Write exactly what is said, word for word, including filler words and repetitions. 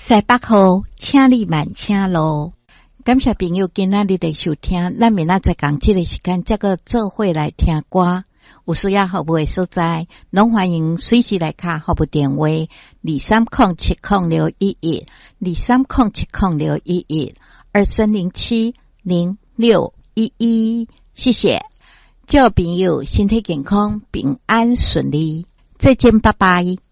西北雨，请你慢请路。感谢朋友今仔日的收听，咱明仔载讲这个时间，再个做伙来听歌。有需要服务的所在，拢欢迎随时来卡服务电话：二三零七零六一一，二三零七零六一一，二三零七零六一一。谢谢，祝朋友身体健康，平安顺利。再见，拜拜。